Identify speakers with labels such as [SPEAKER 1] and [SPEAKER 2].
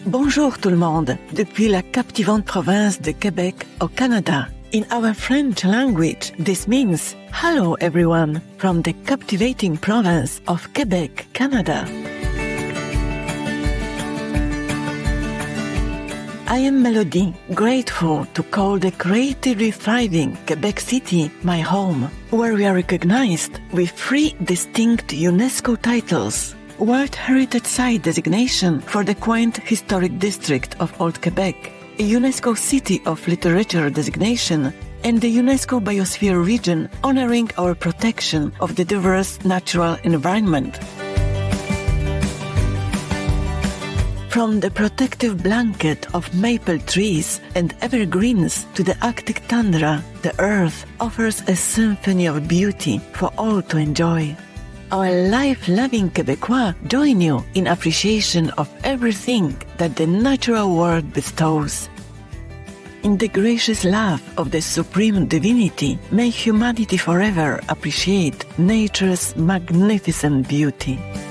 [SPEAKER 1] Bonjour tout le monde, depuis la captivante province de Québec au Canada. In our French language, this means hello everyone from the captivating province of Quebec, Canada. I am Melody, grateful to call the creatively thriving Quebec City my home, where we are recognized with 3 distinct UNESCO titles: World Heritage Site designation for the quaint historic district of Old Quebec, a UNESCO City of Literature designation, and the UNESCO Biosphere region honoring our protection of the diverse natural environment. From the protective blanket of maple trees and evergreens to the Arctic tundra, the earth offers a symphony of beauty for all to enjoy. Our life-loving Québécois join you in appreciation of everything that the natural world bestows. In the gracious love of the Supreme Divinity, may humanity forever appreciate nature's magnificent beauty.